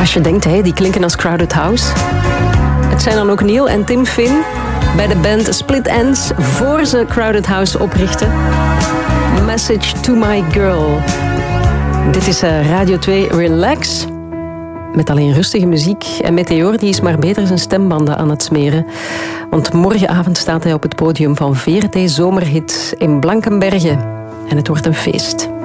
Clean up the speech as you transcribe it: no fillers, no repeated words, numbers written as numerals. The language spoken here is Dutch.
Als je denkt, die klinken als Crowded House. Het zijn dan ook Neil en Tim Finn bij de band Split Enz voor ze Crowded House oprichten. Message to my girl. Dit is Radio 2 Relax. Met alleen rustige muziek. En Meteor die is maar beter zijn stembanden aan het smeren. Want morgenavond staat hij op het podium van VRT Zomerhit in Blankenberge. En het wordt een feest.